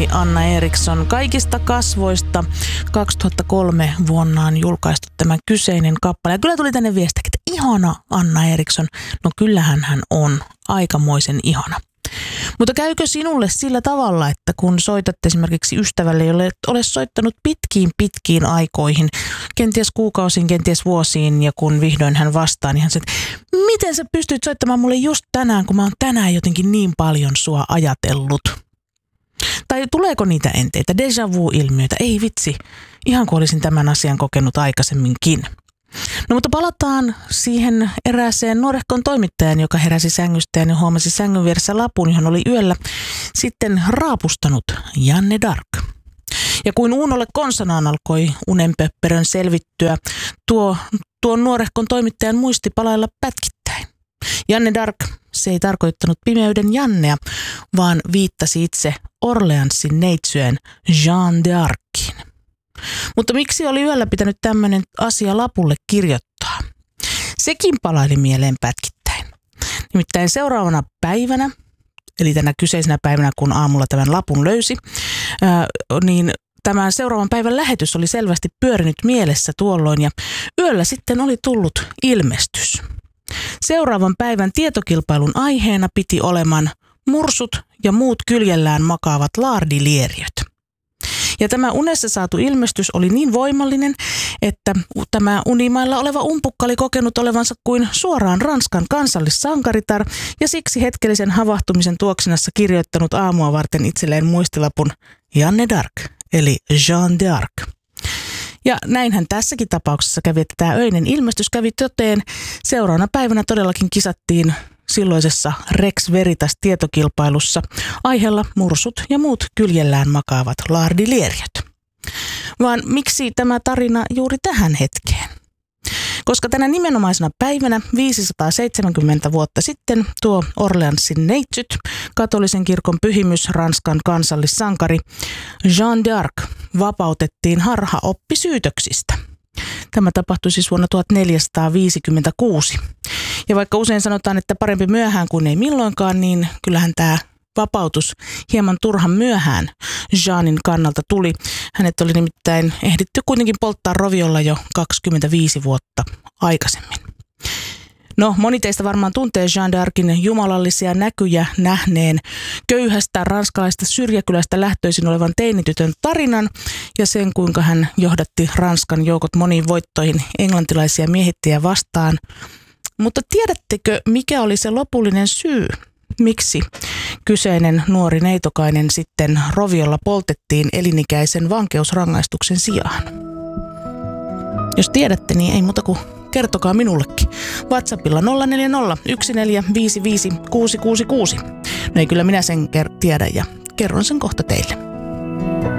Anna Eriksson. Kaikista kasvoista 2003 vuonna on julkaistu tämä kyseinen kappale. Ja kyllä tuli tänne viestiä, että ihana Anna Eriksson. No kyllähän hän on aikamoisen ihana. Mutta käykö sinulle sillä tavalla, että kun soitat esimerkiksi ystävälle, jolle et ole soittanut pitkiin aikoihin, kenties kuukausiin, kenties vuosiin, ja kun vihdoin hän vastaa, niin hän sanoo, että miten sä pystyit soittamaan mulle just tänään, kun mä oon tänään jotenkin niin paljon sua ajatellut? Tai tuleeko niitä enteitä, déjà vu-ilmiöitä? Ei vitsi, ihan kuin olisin tämän asian kokenut aikaisemminkin. No mutta palataan siihen erääseen nuorehkon toimittajan, joka heräsi sängystään ja huomasi sängyn vieressä lapun, johon oli yöllä sitten raapustanut Janne Dark. Ja kuin Uunolle konsanaan alkoi unenpöpperön selvittyä, tuon nuorehkon toimittajan muisti palailla pätkittäin. Janne Dark, se ei tarkoittanut pimeyden Jannea, vaan viittasi itse Orleansin neitsyön Jeanne d'Arciin. Mutta miksi oli yöllä pitänyt tämmöinen asia lapulle kirjoittaa? Sekin palaili mieleen pätkittäin. Nimittäin seuraavana päivänä, eli tänä kyseisenä päivänä, kun aamulla tämän lapun löysi, niin tämän seuraavan päivän lähetys oli selvästi pyörinyt mielessä tuolloin ja yöllä sitten oli tullut ilmestys. Seuraavan päivän tietokilpailun aiheena piti oleman mursut ja muut kyljellään makaavat laardilieriöt. Ja tämä unessa saatu ilmestys oli niin voimallinen, että tämä unimailla oleva umpukka oli kokenut olevansa kuin suoraan Ranskan kansallissankaritar ja siksi hetkellisen havahtumisen tuoksinassa kirjoittanut aamua varten itselleen muistilapun Janne Dark, eli Jeanne d'Arc. Ja näinhän tässäkin tapauksessa kävi, että tämä öinen ilmestys kävi toteen. Seuraavana päivänä todellakin kisattiin silloisessa Rex Veritas-tietokilpailussa aiheella mursut ja muut kyljellään makaavat laardilieriöt. Vaan miksi tämä tarina juuri tähän hetkeen? Koska tänä nimenomaisena päivänä 570 vuotta sitten tuo Orleansin neitsyt, katolisen kirkon pyhimys, Ranskan kansallissankari Jeanne d'Arc vapautettiin harhaoppisyytöksistä. Tämä tapahtui siis vuonna 1456. Ja vaikka usein sanotaan, että parempi myöhään kuin ei milloinkaan, niin kyllähän tämä vapautus hieman turhan myöhään Jeannin kannalta tuli. Hänet oli nimittäin ehditty kuitenkin polttaa roviolla jo 25 vuotta aikaisemmin. No, moni teistä varmaan tuntee Jeanne d'Arcin jumalallisia näkyjä nähneen köyhästä ranskalaista syrjäkylästä lähtöisin olevan teinitytön tarinan ja sen, kuinka hän johdatti Ranskan joukot moniin voittoihin englantilaisia miehittäjiä vastaan. Mutta tiedättekö, mikä oli se lopullinen syy, miksi kyseinen nuori neitokainen sitten roviolla poltettiin elinikäisen vankeusrangaistuksen sijaan? Jos tiedätte, niin ei muuta kuin kertokaa minullekin. WhatsAppilla 040 1455 666. No ei kyllä minä sen tiedä ja kerron sen kohta teille.